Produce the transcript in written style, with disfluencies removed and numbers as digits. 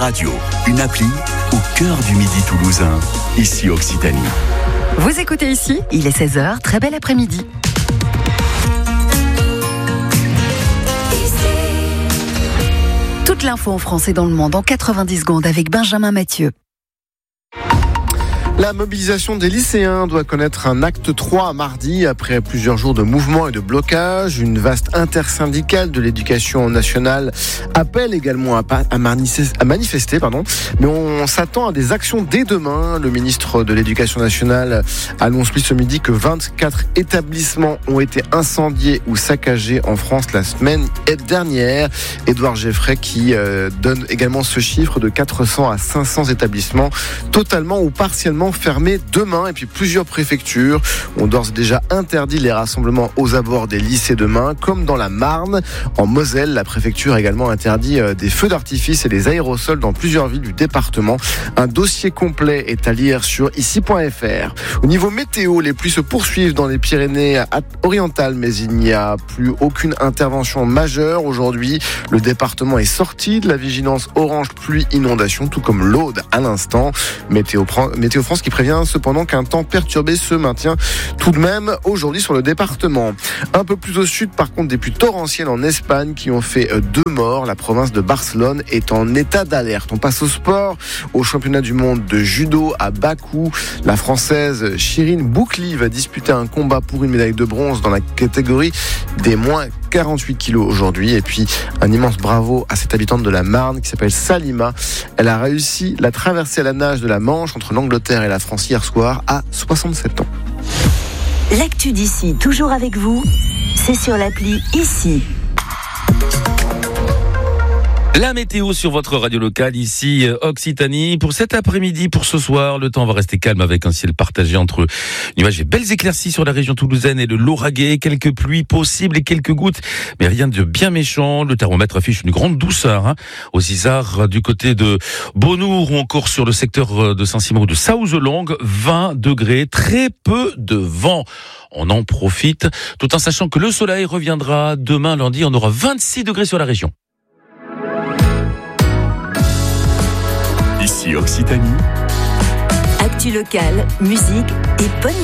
Radio, une appli au cœur du Midi toulousain, ici Occitanie. Vous écoutez ici, il est 16h, très bel après-midi. Toute l'info en France et dans le monde en 90 secondes avec Benjamin Mathieu. La mobilisation des lycéens doit connaître un acte 3 mardi après plusieurs jours de mouvements et de blocages. Une vaste intersyndicale de l'éducation nationale appelle également à manifester. Mais on s'attend à des actions dès demain. Le ministre de l'Éducation nationale annonce lui ce midi que 24 établissements ont été incendiés ou saccagés en France la semaine dernière. Édouard Geffray qui donne également ce chiffre de 400 à 500 établissements totalement ou partiellement fermés demain. Et puis plusieurs préfectures ont d'ores et déjà interdit les rassemblements aux abords des lycées demain, comme dans la Marne. En Moselle, la préfecture a également interdit des feux d'artifice et des aérosols dans plusieurs villes du département. Un dossier complet est à lire sur ici.fr. Au niveau météo, les pluies se poursuivent dans les Pyrénées orientales, mais il n'y a plus aucune intervention majeure aujourd'hui. Le département est sorti de la vigilance orange pluie inondation, tout comme l'Aude à l'instant. Météo France qui prévient cependant qu'un temps perturbé se maintient tout de même aujourd'hui sur le département. Un peu plus au sud, par contre, des pluies torrentielles en Espagne qui ont fait 2 morts. La province de Barcelone est en état d'alerte. On passe au sport, au championnat du monde de judo à Bakou. La française Chirine Boukli va disputer un combat pour une médaille de bronze dans la catégorie des moins 48 kilos aujourd'hui. Et puis un immense bravo à cette habitante de la Marne qui s'appelle Salima. Elle a réussi la traversée à la nage de la Manche entre l'Angleterre et la France hier soir à 67 ans. L'actu d'ici, toujours avec vous, c'est sur l'appli Ici. La météo sur votre radio locale, ici Occitanie. Pour cet après-midi, pour ce soir, le temps va rester calme avec un ciel partagé entre nuages et belles éclaircies sur la région toulousaine et le Lauragais. Quelques pluies possibles et quelques gouttes, mais rien de bien méchant. Le thermomètre affiche une grande douceur aux Isards, du côté de Beaunour ou encore sur le secteur de Saint-Simon ou de Saouzelongue. 20 degrés, très peu de vent. On en profite, tout en sachant que le soleil reviendra demain lundi. On aura 26 degrés sur la région. Ici Occitanie. Actu locale, musique et bonne